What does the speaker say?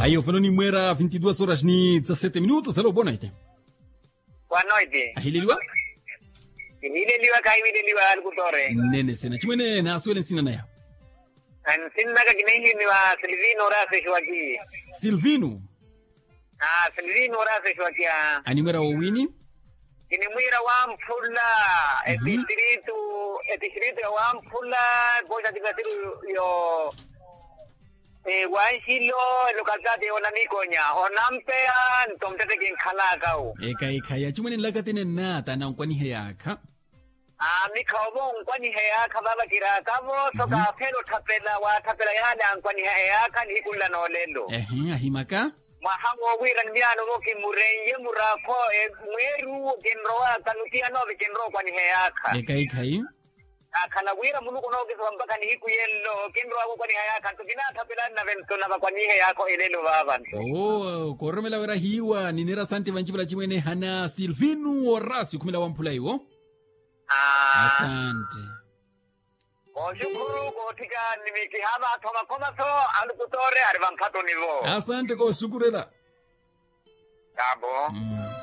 Aí eu falando em Moeira, 22 horas ni 17 minutos. Alô, boa noite. Boa noite. Ahililiwa? Hililiwa kaimiliwa alkutore. Nene sena. Chimene na aswele nsina na ya? Sinna ka kinengi ni wa Silvino Rase Shwaki. Silvino? Silvino Rase Shwaki. Animera wawini? Inimwira wa mpula. Etishiritu wa mpula. Boja tikasiru yo... Wanshilo lukazade onamikonya. Onampea ntomtete kinkhalakao. Eka ya. Chimene nilakatene na tana nkwani heyaka. Mikhawo nkwani heyaka baba kirakavo. Soka felo tapela yale nkwani heyaka ni hikula nolelo. Ahimaka? Mahango wira nmiano moki murenye murako mweru kenroa kanutia nove kenro kwani heyaka. Eka yi? Kana wira munu kono kisa mpaka ni hiku yello kenro wako kwani heyaka. Tukina tapela na ventona kwani heyako elelo baba. Oh, koromela wera hiwa ninera santi vanchibula chimene hana Silvino Horacio kumila wampula iwo. Asante. Shukuru kotika nimikihaba thoma komaso alukutore arivampato nivo. Asante ko shukurela. Tabo.